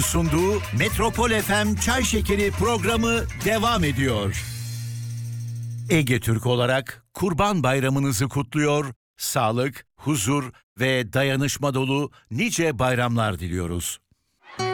sunduğu Metropol FM Çay Şekeri programı devam ediyor. Ege Türk olarak Kurban Bayramınızı kutluyor, sağlık, huzur ve dayanışma dolu nice bayramlar diliyoruz.